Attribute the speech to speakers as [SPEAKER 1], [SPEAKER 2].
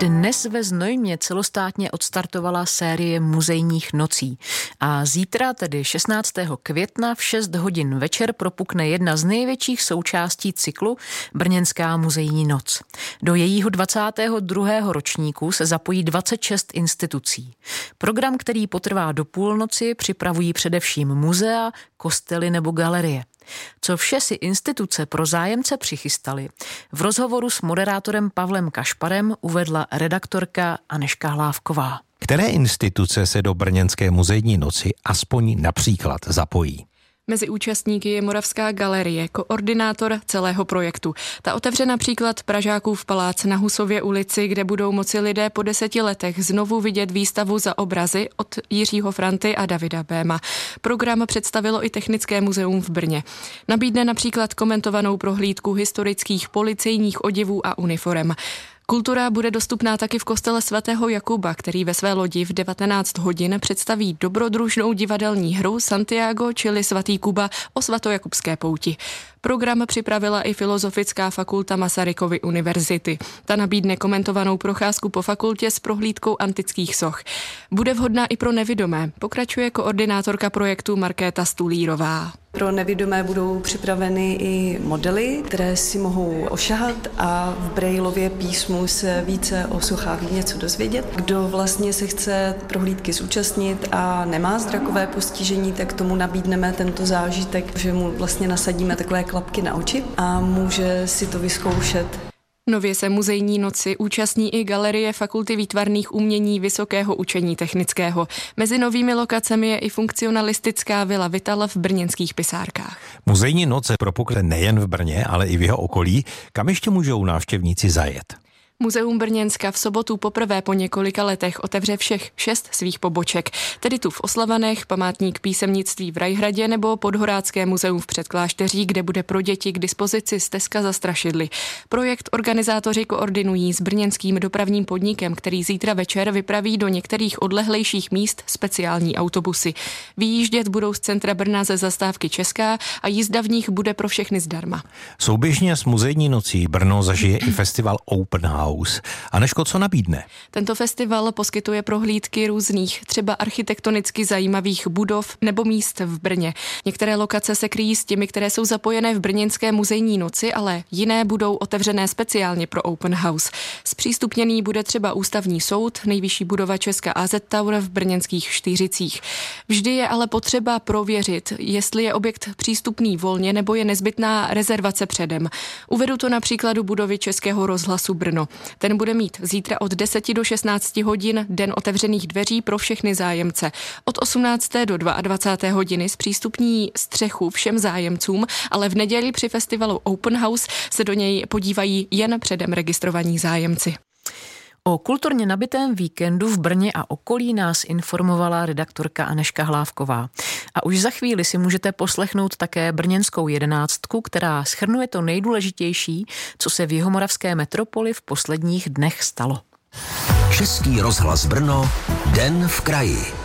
[SPEAKER 1] Dnes ve Znojmě celostátně odstartovala série muzejních nocí a zítra, tedy 16. května v 6 hodin večer propukne jedna z největších součástí cyklu Brněnská muzejní noc. Do jejího 22. ročníku se zapojí 26 institucí. Program, který potrvá do půlnoci, připravují především muzea, kostely nebo galerie. Co vše si instituce pro zájemce přichystaly, v rozhovoru s moderátorem Pavlem Kašparem uvedla redaktorka Anežka Hlávková.
[SPEAKER 2] Které instituce se do Brněnské muzejní noci aspoň například zapojí?
[SPEAKER 3] Mezi účastníky je Moravská galerie, koordinátor celého projektu. Ta otevře například Pražákův palác na Husově ulici, kde budou moci lidé po 10 letech znovu vidět výstavu Za obrazy od Jiřího Franty a Davida Béma. Program představilo i Technické muzeum v Brně. Nabídne například komentovanou prohlídku historických policejních oděvů a uniforem. Kultura bude dostupná taky v kostele svatého Jakuba, který ve své lodi v 19 hodin představí dobrodružnou divadelní hru Santiago, čili svatý Kuba o svatojakubské pouti. Program připravila i Filozofická fakulta Masarykovy univerzity. Ta nabídne komentovanou procházku po fakultě s prohlídkou antických soch. Bude vhodná i pro nevidomé, pokračuje koordinátorka projektu Markéta Stulírová.
[SPEAKER 4] Pro nevidomé budou připraveny i modely, které si mohou ošahat a v Braillově písmu se více o sochách něco dozvědět. Kdo vlastně se chce prohlídky zúčastnit a nemá zrakové postižení, tak tomu nabídneme tento zážitek, že mu vlastně nasadíme takové klapky na oči a může si to vyzkoušet.
[SPEAKER 3] Nově se muzejní noci účastní i Galerie Fakulty výtvarných umění Vysokého učení technického. Mezi novými lokacemi je i funkcionalistická vila Vital v brněnských Pisárkách.
[SPEAKER 2] Muzejní noce propukne nejen v Brně, ale i v jeho okolí. Kam ještě můžou návštěvníci zajet?
[SPEAKER 3] Muzeum Brněnska v sobotu poprvé po několika letech otevře všech 6 svých poboček, tedy tu v Oslavanech, památník písemnictví v Rajhradě nebo Podhorácké muzeum v Předklášteří, kde bude pro děti k dispozici stezka za strašidly. Projekt organizátoři koordinují s brněnským dopravním podnikem, který zítra večer vypraví do některých odlehlejších míst speciální autobusy. Vyjíždět budou z centra Brna ze zastávky Česká a jízda v nich bude pro všechny zdarma.
[SPEAKER 2] Souběžně s muzejní nocí Brno zažije i festival Open House. Anežko, co nabídne?
[SPEAKER 3] Tento festival poskytuje prohlídky různých, třeba architektonicky zajímavých budov nebo míst v Brně. Některé lokace se kryjí s těmi, které jsou zapojené v brněnské muzejní noci, ale jiné budou otevřené speciálně pro Open House. Zpřístupněný bude třeba Ústavní soud, nejvyšší budova Česká AZ Tower v brněnských Štýřicích. Vždy je ale potřeba prověřit, jestli je objekt přístupný volně nebo je nezbytná rezervace předem. Uvedu to na příkladu budovy Českého rozhlasu Brno. Ten bude mít zítra od 10 do 16 hodin den otevřených dveří pro všechny zájemce. Od 18. do 22. hodiny zpřístupní střechu všem zájemcům, ale v neděli při festivalu Open House se do něj podívají jen předem registrovaní zájemci.
[SPEAKER 1] O kulturně nabitém víkendu v Brně a okolí nás informovala redaktorka Anežka Hlávková. A už za chvíli si můžete poslechnout také brněnskou 11, která shrnuje to nejdůležitější, co se v jihomoravské metropoli v posledních dnech stalo.
[SPEAKER 5] Český rozhlas Brno, Den v kraji.